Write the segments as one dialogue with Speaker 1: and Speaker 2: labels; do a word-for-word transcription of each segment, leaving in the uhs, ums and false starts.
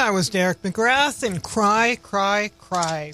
Speaker 1: That was Derek McGrath and Cry, Cry, Cry.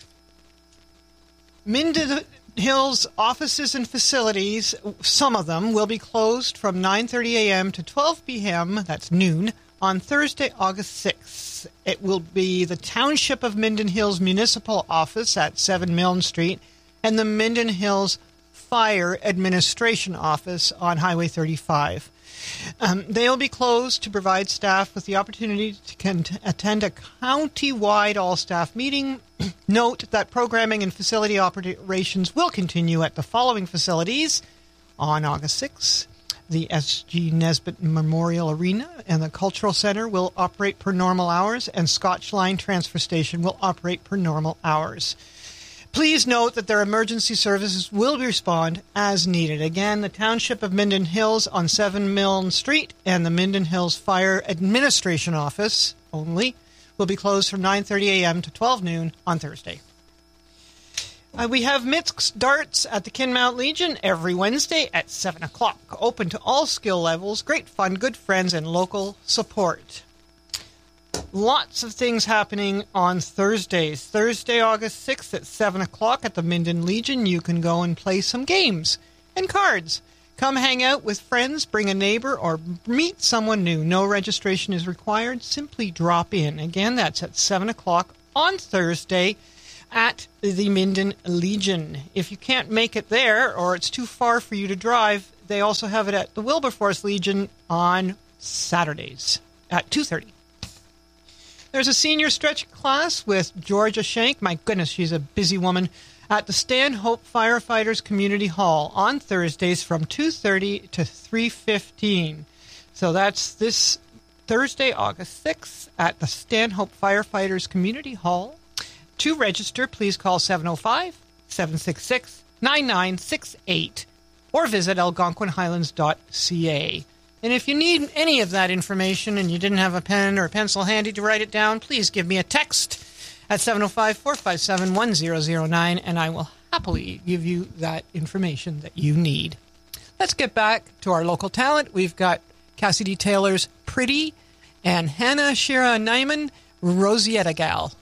Speaker 1: Minden Hills offices and facilities, some of them, will be closed from nine thirty a.m. to twelve p.m., that's noon, on Thursday, August sixth. It will be the Township of Minden Hills Municipal Office at seven Milne Street and the Minden Hills Fire Administration Office on Highway thirty-five. Um, they'll be closed to provide staff with the opportunity to con- attend a county-wide all-staff meeting. Note that programming and facility operations will continue at the following facilities. On August sixth, the S G Nesbitt Memorial Arena and the Cultural Center will operate per normal hours, and Scotch Line Transfer Station will operate per normal hours. Please note that their emergency services will respond as needed. Again, the Township of Minden Hills on seven Milne Street and the Minden Hills Fire Administration Office only will be closed from nine thirty a.m. to twelve noon on Thursday. Uh, we have mixed darts at the Kinmount Legion every Wednesday at seven o'clock. Open to all skill levels, great fun, good friends, and local support. Lots of things happening on Thursdays. Thursday, August sixth at seven o'clock at the Minden Legion. You can go and play some games and cards. Come hang out with friends, bring a neighbor, or meet someone new. No registration is required. Simply drop in. Again, that's at seven o'clock on Thursday at the Minden Legion. If you can't make it there or it's too far for you to drive, they also have it at the Wilberforce Legion on Saturdays at two thirty. There's a senior stretch class with Georgia Shank. My goodness, she's a busy woman. At the Stanhope Firefighters Community Hall on Thursdays from two thirty to three fifteen. So that's this Thursday, August sixth at the Stanhope Firefighters Community Hall. To register, please call seven oh five, seven six six, nine nine six eight or visit algonquin highlands dot c a. And if you need any of that information and you didn't have a pen or a pencil handy to write it down, please give me a text at seven oh five, four five seven, one oh oh nine, and I will happily give you that information that you need. Let's get back to our local talent. We've got Cassidy Taylor's Pretty and Hannah Shira Nyman, Rosietta Gal.